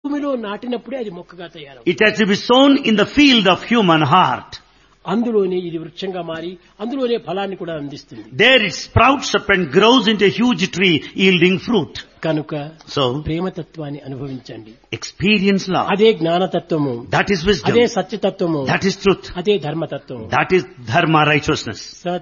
భూమిలో నాటినప్పుడే అది మొక్కగా తయారవుతుంది. It has to be sown in the field of human heart. అందులోనే ఇది వృక్షంగా మారి అందులోనే ఫలాన్ని కూడా అందిస్తుంది. There it sprouts up and grows into a huge tree yielding fruit. కనుక So, ప్రేమతత్వాన్ని అనుభవించండి. experience love. అదే జ్ఞానతత్వము, That is wisdom. అదే సత్యతత్వము, That is truth. అదే ధర్మతత్వము. That is dharma, righteousness.